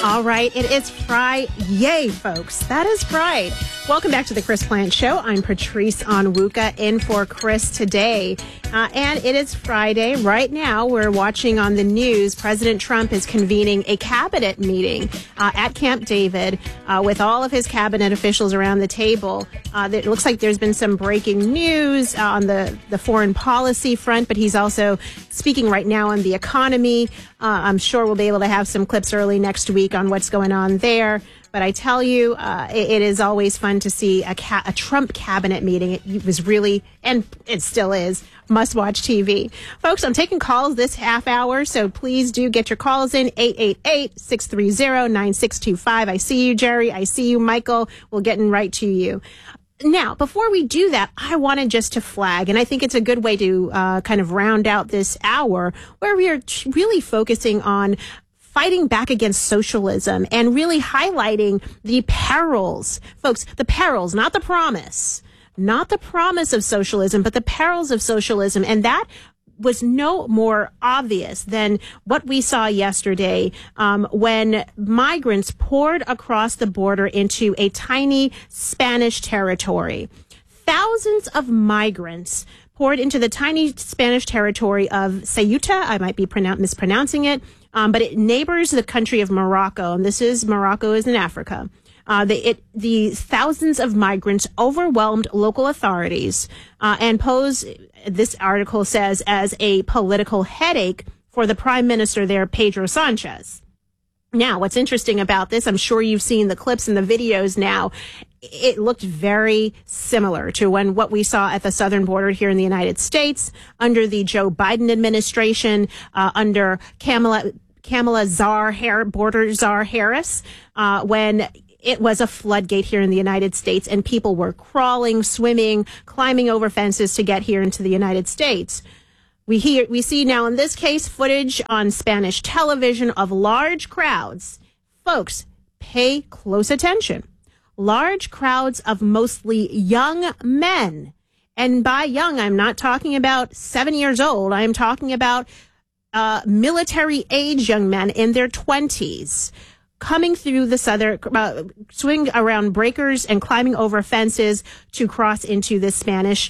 All right, it is Friday. Yay, folks. That is right. Welcome back to the Chris Plante Show. I'm Patrice Onwuka in for Chris today. And it is Friday. Right now, we're watching on the news. President Trump is convening a cabinet meeting at Camp David with all of his cabinet officials around the table. It looks like there's been some breaking news on the foreign policy front, but he's also speaking right now on the economy. I'm sure we'll be able to have some clips early next week on what's going on there. But I tell you, it is always fun to see a Trump cabinet meeting. It was really, and it still is, must-watch TV. Folks, I'm taking calls this half hour, so please do get your calls in, 888-630-9625. I see you, Jerry. I see you, Michael. We'll get right to you. Now, before we do that, I wanted just to flag, and I think it's a good way to kind of round out this hour, where we are really focusing on fighting back against socialism and really highlighting the perils. Folks, the perils, not the promise. Not the promise of socialism, but the perils of socialism. And that was no more obvious than what we saw yesterday when migrants poured across the border into a tiny Spanish territory. Thousands of migrants poured into the tiny Spanish territory of Ceuta. I might be mispronouncing it, but it neighbors the country of Morocco, and Morocco is in Africa. The thousands of migrants overwhelmed local authorities and pose, this article says, as a political headache for the prime minister there, Pedro Sanchez. Now, what's interesting about this, I'm sure you've seen the clips and the videos now. It looked very similar to what we saw at the southern border here in the United States under the Joe Biden administration, under Kamala Border Czar Harris, when it was a floodgate here in the United States and people were crawling, swimming, climbing over fences to get here into the United States. We see now in this case footage on Spanish television of large crowds. Folks, pay close attention. Large crowds of mostly young men. And by young, I'm not talking about 7 years old. I'm talking about military age young men in their 20s coming through the southern, swing around breakers and climbing over fences to cross into the Spanish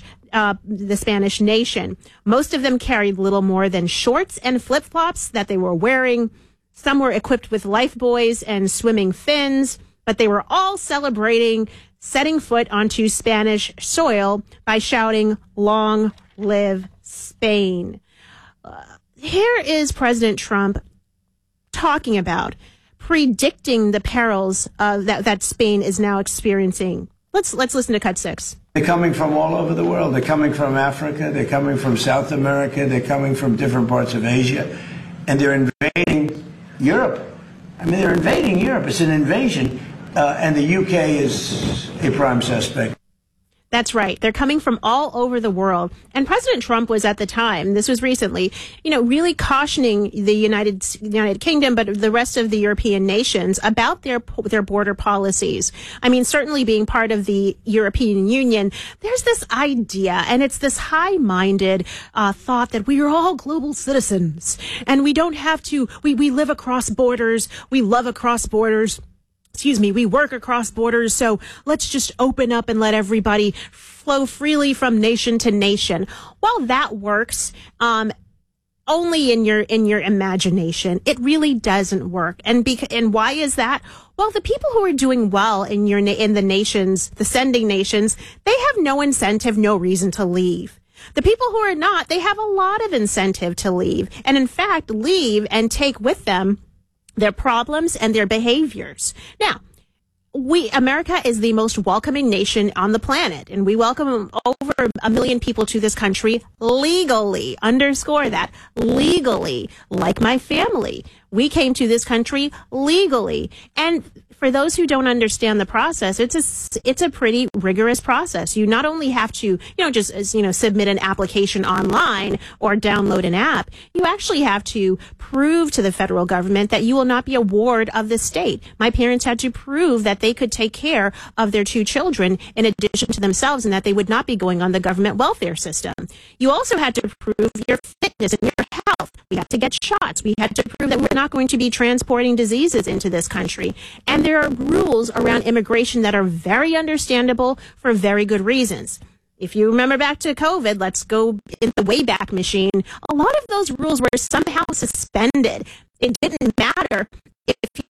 nation. Most of them carried little more than shorts and flip-flops that they were wearing. Some were equipped with lifebuoys and swimming fins, but they were all celebrating setting foot onto Spanish soil by shouting, "Long live Spain." Here is President Trump talking about predicting the perils that Spain is now experiencing. Let's listen to cut 6. They're coming from all over the world. They're coming from Africa. They're coming from South America. They're coming from different parts of Asia. And they're invading Europe. I mean, they're invading Europe. It's an invasion. And the UK is a prime suspect. That's right. They're coming from all over the world. And President Trump was at the time, this was recently, really cautioning the United Kingdom, but the rest of the European nations about their border policies. I mean, certainly being part of the European Union, there's this idea, and it's this high-minded thought that we are all global citizens and we don't have to, we live across borders, we love across borders. We work across borders, so let's just open up and let everybody flow freely from nation to nation. While that works, only in your imagination, it really doesn't work. And why is that? Well, the people who are doing well in the nations, the sending nations, they have no incentive, no reason to leave. The people who are not, they have a lot of incentive to leave, and in fact, leave and take with them their problems and their behaviors. Now, America is the most welcoming nation on the planet, and we welcome over 1 million people to this country legally. Underscore that. Legally. Like my family. We came to this country legally. And for those who don't understand the process, it's a pretty rigorous process. You not only have to, submit an application online or download an app, you actually have to prove to the federal government that you will not be a ward of the state. My parents had to prove that they could take care of their 2 children in addition to themselves and that they would not be going on the government welfare system. You also had to prove your fitness and your health. We had to get shots. We had to prove that we're not going to be transporting diseases into this country. And there are rules around immigration that are very understandable for very good reasons. If you remember back to COVID, let's go in the Wayback Machine. A lot of those rules were somehow suspended. It didn't matter